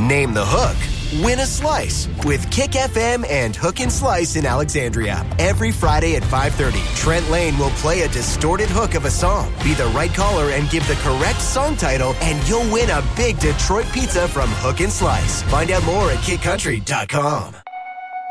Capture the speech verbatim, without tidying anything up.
Name the hook. Win a slice with Kick F M and Hook and Slice in Alexandria. Every Friday at five thirty, Trent Lane will play a distorted hook of a song. Be the right caller and give the correct song title, and you'll win a big Detroit pizza from Hook and Slice. Find out more at kick country dot com.